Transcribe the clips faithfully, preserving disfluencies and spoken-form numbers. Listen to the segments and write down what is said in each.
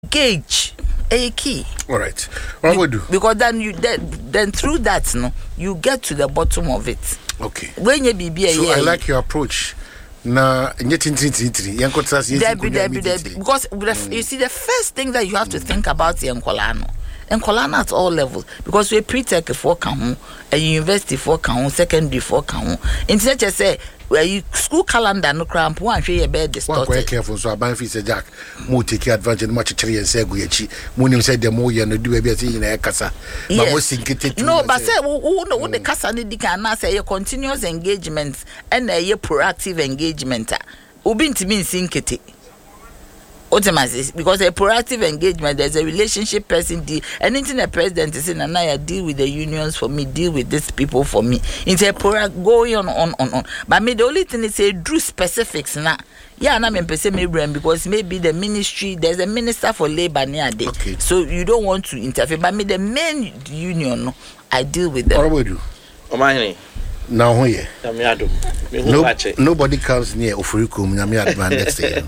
gauge a key. All right. What would do? Because then you then, then through that, no, you get to the bottom of it. Okay. When you be be so I like your approach. Na because mm. you see the first thing that you have to think about is Nkolano. Nkolano at all levels, because we pre-tech for Kahu, a university for Kahu, secondary for Kahu. In such as say where you school calendar no cramp one share bed distorted. One quite careful, so I ban fi say Jack mo take advantage much chiri and say go yachi. Mo nim say dem mo ye no do e be say na kasa. But mo sinkete too. No, but say who no the kasa ni di kan na say continuous engagement and a proactive engagement. Obi ntimi sinkete. Automatically, because a proactive engagement, there's a relationship person deal. Anything the president is saying, and I deal with the unions for me, deal with these people for me. It's a proactive going on, on, on, on. But me, the only thing is say drew specifics now. Yeah, and I'm in maybe because maybe the ministry, there's a minister for labor near there. Okay. So you don't want to interfere. But me, the main union, I deal with them. What would you? Omani. Now here. No, nobody comes near Ofurikum, Yamiad next year.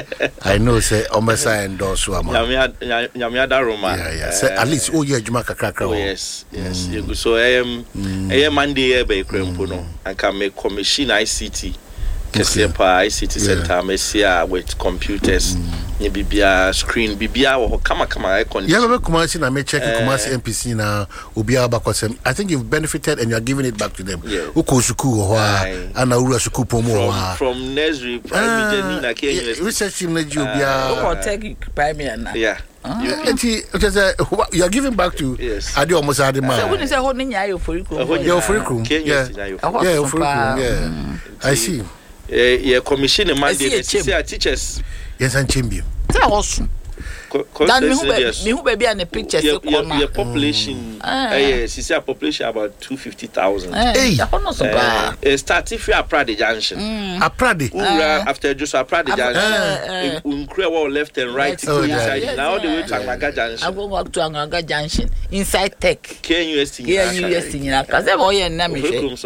I know, say, Omasa and Doswama. Yamiada Roma. Yeah, yeah. Say, at least, oh, yeah, Jamaica cracker. Oh, yes, yes. Mm. So I am I am Monday by Krempono. I can make commission I C T. Kesepa I C T center, Messia with computers. Ni bibia screen bibia or kama kama icon. Yeah, we come and see na me check Kumasi M P C na obia bakwasem. I think you've benefited and you are giving it back to them. Uko suku ho ana uru suku pomo ho. From nursery primary na K U S. Research team na ji obia. Uko take primary na. Yeah. You, you are giving back to yes. Adi almost Adi man. So when you say holding your Ofurikum, your Ofurikum, yeah, yeah, Ofurikum, yeah. I see. Yeah, commission and Monday teachers. Yes, and Chimbi. Tell us. That me who baby and the pictures. Your population, yes, you see a population about two fifty thousand. Hey, that's starting for a Prade Junction. A Prade. After just a Prade Junction, Uncrewa left and right. Now the way to Angaga Junction. I go back to Angaga Junction inside tech. K U S T. K U S T. Because I'm all your name.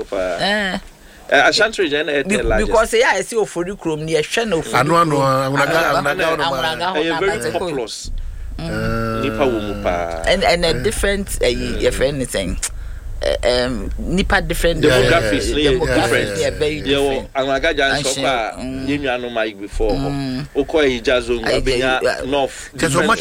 I shan't read because yeah, I see Ofurikum near Channel. I know, I know, I'm very populous. And and a different, if anything, um, Nipa different demographics, demographics, yeah, very different. I'm like I just saw you know my before. Okay, Jazo, North.